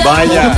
Vaya.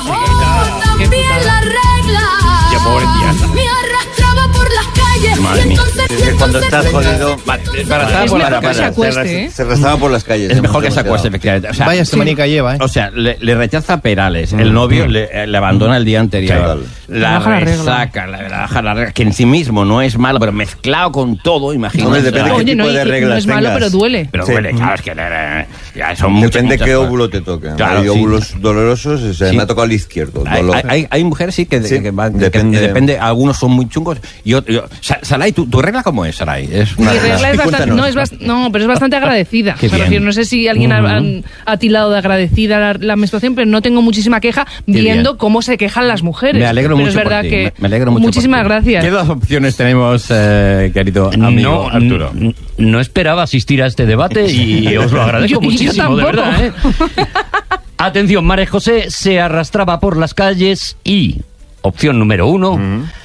También la regla. Qué pobre tía. Me arrastraba por las calles. Madre mía. Es que cuando estás jodido, Es mejor que se acueste, ¿eh? se arrastraba por las calles. Es mejor que se acueste, efectivamente. O sea, Vaya semanica lleva, ¿eh? O sea, le rechaza Perales, el novio le abandona el día anterior, la baja la regla. resaca, la baja la regla, que en sí mismo no es malo, pero mezclado con todo, imagínate. Hombre, depende de qué Oye, tipo no, de y no reglas es malo, tengas. pero duele. Pero Sí. duele, claro, es que ya son muchas, Depende muchas qué cosas. óvulo te toque. Claro, Hay sí. óvulos dolorosos, o sea, Sí. me ha tocado el izquierdo. dolor. Hay mujeres sí que, Sí, que van, depende. depende, algunos son muy chungos. Saray, ¿tu regla cómo es, Saray? Es una Mi regla es bastante, Cuéntanos. no, pero es bastante agradecida. Qué Me bien. refiero, no sé si alguien ha tildado de agradecida la menstruación, pero no tengo muchísima queja viendo bien. cómo se quejan las mujeres. Me alegro pero mucho es verdad por ti. que Me alegro mucho muchísimas por ti. gracias. ¿Qué dos opciones tenemos, querido amigo Arturo? No esperaba asistir a este debate y os lo agradezco Yo muchísimo, de tampoco. verdad. Atención, María José se arrastraba por las calles y, opción número 1,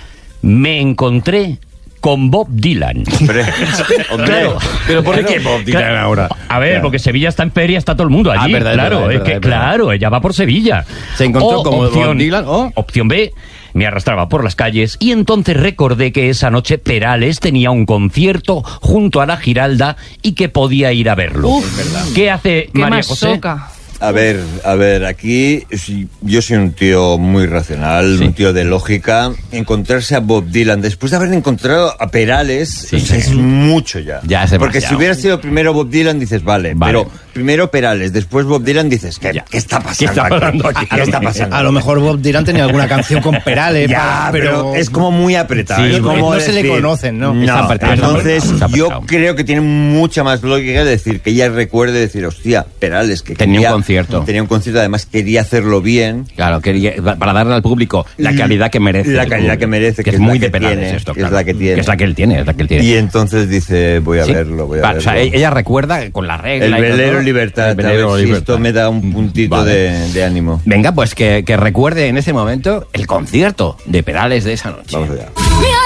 me encontré con Bob Dylan. Hombre, hombre. Claro. ¿Pero por qué Bob Dylan Claro. ahora? A ver, porque Sevilla está en feria, está todo el mundo allí. verdad, es claro, verdad, es es verdad, que es verdad. claro, ella va por Sevilla. Se encontró con Bob Dylan, o... Opción B, me arrastraba por las calles y entonces recordé que esa noche Perales tenía un concierto junto a la Giralda y que podía ir a verlo. ¿Qué hace Qué María más José? soca. A ver, aquí yo soy un tío muy racional, un tío de lógica. Encontrarse a Bob Dylan después de haber encontrado a Perales, o sea, es mucho ya. Ya es Porque demasiado. si hubiera sido primero Bob Dylan, dices, vale. Pero primero Perales, después Bob Dylan, dices, ¿qué está pasando? ¿Qué está pasando aquí? ¿Qué está pasando? A lo mejor Bob Dylan tenía alguna canción con Perales, Ya, pero es como muy apretado. Sí, es como no se le conocen, ¿no? No, Está apretado, entonces está yo apretado. creo que tiene mucha más lógica decir que ella recuerde decir, hostia, Perales, que Tenía un concierto. Tenía un concierto, además quería hacerlo bien. Claro, para darle al público la calidad que merece. La el calidad público. que merece, Que es la muy que de Perales tiene, esto, que es claro. la que tiene. Que es la que él tiene, es la que él tiene. Y entonces dice, voy a Sí. verlo, voy a Vale, verlo. o sea, ella recuerda con la regla. El y todo. velero libertad, El velero a ver si libertad. esto me da un puntito Vale. de ánimo. Venga, pues que recuerde en ese momento el concierto de Perales de esa noche. Vamos allá.